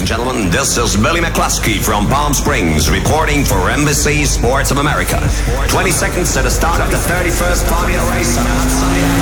gentlemen, this is Billy McCluskey from Palm Springs reporting for Embassy Sports of America. 20 seconds to the start of the 31st Formula race on outside.